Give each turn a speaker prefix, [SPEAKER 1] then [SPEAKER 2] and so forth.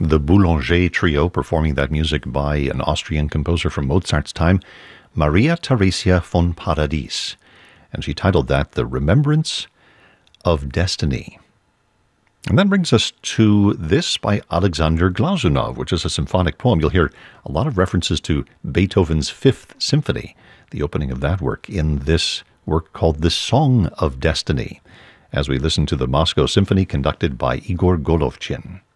[SPEAKER 1] The Boulanger Trio, performing that music by an Austrian composer from Mozart's time, Maria Theresia von Paradis. And she titled that The Remembrance of Destiny. And that brings us to this by Alexander Glazunov, which is a symphonic poem. You'll hear a lot of references to Beethoven's Fifth Symphony, the opening of that work, in this work called The Song of Destiny, as we listen to the Moscow Symphony conducted by Igor Golovchin.